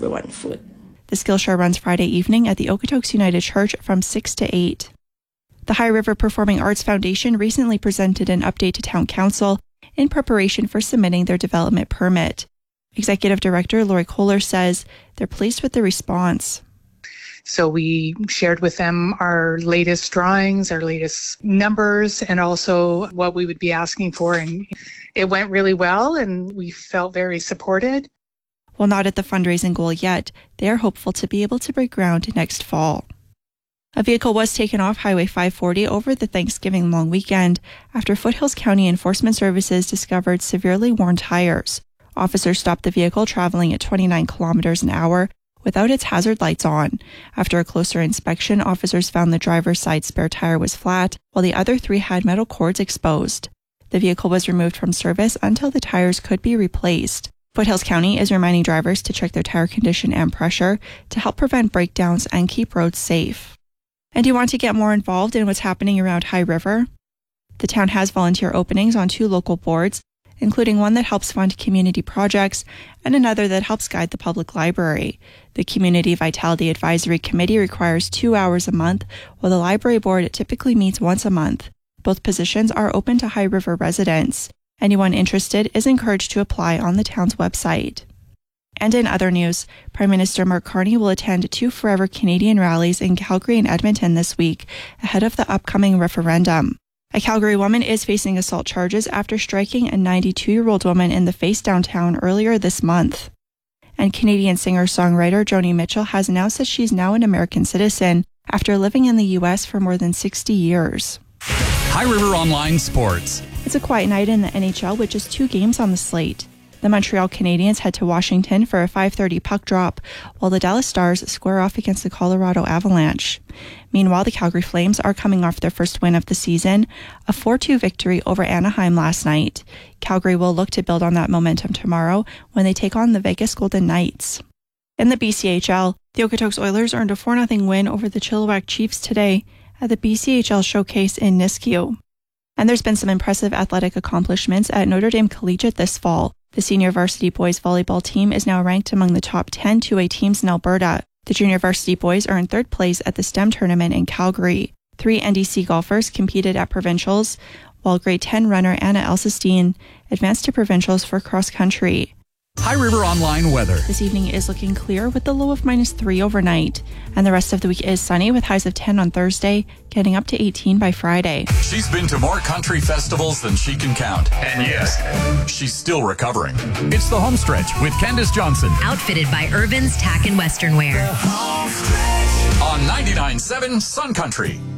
everyone food. The Skillshare runs Friday evening at the Okotoks United Church from 6 to 8. The High River Performing Arts Foundation recently presented an update to Town Council in preparation for submitting their development permit. Executive Director Lori Kohler says they're pleased with the response. So we shared with them our latest drawings, our latest numbers, and also what we would be asking for. And it went really well, and we felt very supported. While not at the fundraising goal yet, they are hopeful to be able to break ground next fall. A vehicle was taken off Highway 540 over the Thanksgiving long weekend after Foothills County Enforcement Services discovered severely worn tires. Officers stopped the vehicle traveling at 29 kilometers an hour without its hazard lights on. After a closer inspection, officers found the driver's side spare tire was flat, while the other 3 had metal cords exposed. The vehicle was removed from service until the tires could be replaced. Foothills County is reminding drivers to check their tire condition and pressure to help prevent breakdowns and keep roads safe. And do you want to get more involved in what's happening around High River? The town has volunteer openings on 2 local boards, including one that helps fund community projects and another that helps guide the public library. The Community Vitality Advisory Committee requires 2 hours a month, while the library board typically meets once a month. Both positions are open to High River residents. Anyone interested is encouraged to apply on the town's website. And in other news, Prime Minister Mark Carney will attend 2 Forever Canadian rallies in Calgary and Edmonton this week, ahead of the upcoming referendum. A Calgary woman is facing assault charges after striking a 92-year-old woman in the face downtown earlier this month. And Canadian singer-songwriter Joni Mitchell has announced that she's now an American citizen after living in the U.S. for more than 60 years. High River Online Sports. It's a quiet night in the NHL with just 2 games on the slate. The Montreal Canadiens head to Washington for a 5:30 puck drop, while the Dallas Stars square off against the Colorado Avalanche. Meanwhile, the Calgary Flames are coming off their first win of the season, a 4-2 victory over Anaheim last night. Calgary will look to build on that momentum tomorrow when they take on the Vegas Golden Knights. In the BCHL, the Okotoks Oilers earned a 4-0 win over the Chilliwack Chiefs today at the BCHL Showcase in Nisku. And there's been some impressive athletic accomplishments at Notre Dame Collegiate this fall. The senior varsity boys volleyball team is now ranked among the top 10 2A teams in Alberta. The junior varsity boys earned 3rd place at the STEM tournament in Calgary. 3 NDC golfers competed at provincials, while grade 10 runner Anna Elsestein advanced to provincials for cross country. High River Online weather. This evening is looking clear with the low of -3 overnight, and the rest of the week is sunny with highs of 10 on Thursday, getting up to 18 by Friday. She's been to more country festivals than she can count. And yes, she's still recovering. It's the home stretch with Candace Johnson. Outfitted by Irvin's Tack and Western Wear. On 99.7 Sun Country.